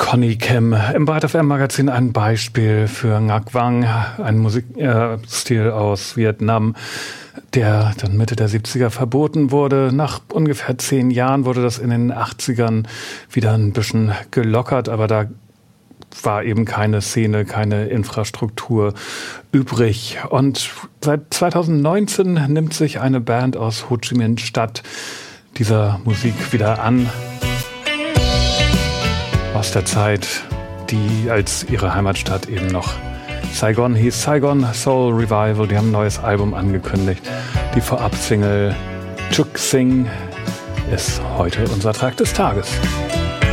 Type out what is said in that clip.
Connie Kim im Bright FM Magazin ein Beispiel für Nhac Vang, ein Musikstil aus Vietnam, der dann Mitte der 70er verboten wurde. Nach ungefähr 10 Jahren wurde das in den 80ern wieder ein bisschen gelockert, aber da war eben keine Szene, keine Infrastruktur übrig. Und seit 2019 nimmt sich eine Band aus Ho Chi Minh Stadt dieser Musik wieder an. Aus der Zeit, die als ihre Heimatstadt eben noch Saigon hieß. Saigon Soul Revival, die haben ein neues Album angekündigt. Die Vorab-Single Chuk Sing ist heute unser Track des Tages.